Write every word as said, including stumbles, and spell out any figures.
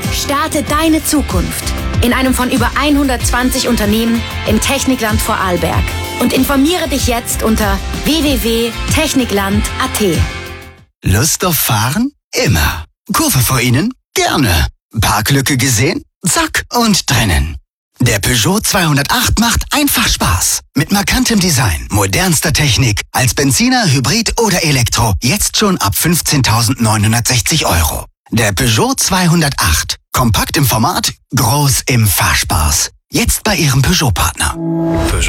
Starte deine Zukunft in einem von über hundertzwanzig Unternehmen im Technikland Vorarlberg und informiere dich jetzt unter w w w punkt technikland punkt a t. Lust auf Fahren? Immer. Kurve vor Ihnen? Gerne. Parklücke gesehen? Zack und drinnen. Der Peugeot zweihundertacht macht einfach Spaß. Mit markantem Design, modernster Technik, als Benziner, Hybrid oder Elektro. Jetzt schon ab fünfzehntausendneunhundertsechzig Euro. Der Peugeot zweihundertacht. Kompakt im Format, groß im Fahrspaß. Jetzt bei Ihrem Peugeot-Partner. Peugeot.